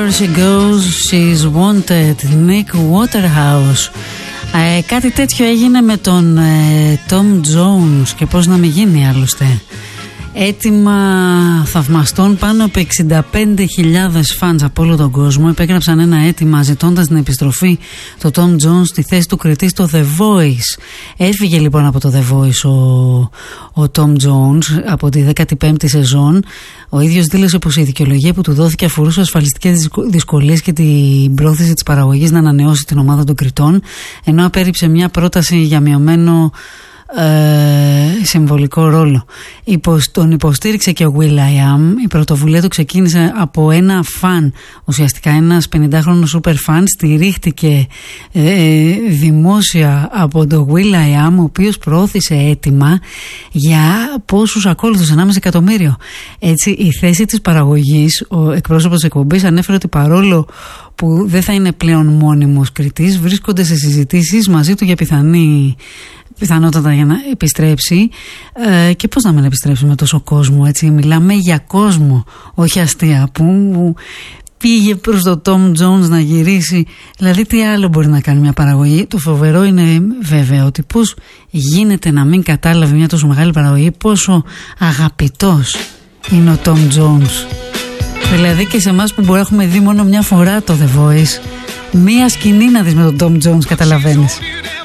There she goes, she's wanted, Nick Waterhouse. Κάτι τέτοιο έγινε με τον Tom Jones και πώς να μην γίνει άλλωστε. Έτοιμα θαυμαστών, πάνω από 65.000 φανς από όλο τον κόσμο επέγραψαν ένα αίτημα ζητώντας την επιστροφή του Tom Jones στη θέση του κριτή στο The Voice. Έφυγε λοιπόν από το The Voice ο Tom Jones από τη 15η σεζόν. Ο ίδιος δήλωσε πως η δικαιολογία που του δόθηκε αφορούσε ασφαλιστικές δυσκολίες και την πρόθεση της παραγωγής να ανανεώσει την ομάδα των κριτών, ενώ απέρριψε μια πρόταση για μειωμένο συμβολικό ρόλο. Τον υποστήριξε και ο will.i.am. Η πρωτοβουλία του ξεκίνησε από ένα φαν, ουσιαστικά ένας 50χρονος super fan, στηρίχτηκε δημόσια από το will.i.am, ο οποίος προώθησε αίτημα για πόσους ακόλουθους, 1,5 εκατομμύριο. Έτσι, η θέση της παραγωγής, ο εκπρόσωπος της εκπομπής ανέφερε ότι παρόλο που δεν θα είναι πλέον μόνιμος κριτής, βρίσκονται σε συζητήσεις μαζί του για πιθανότατα για να επιστρέψει. Και πώς να μην επιστρέψει με τόσο κόσμο, έτσι. Μιλάμε για κόσμο, όχι αστεία, που πήγε προς το Tom Jones να γυρίσει. Δηλαδή τι άλλο μπορεί να κάνει μια παραγωγή. Το φοβερό είναι βέβαια ότι πώς γίνεται να μην κατάλαβε μια τόσο μεγάλη παραγωγή πόσο αγαπητός είναι ο Tom Jones. Δηλαδή και σε εμάς που μπορεί να έχουμε δει μόνο μια φορά το The Voice, μία σκηνή να δεις με τον Tom Jones, καταλαβαίνεις.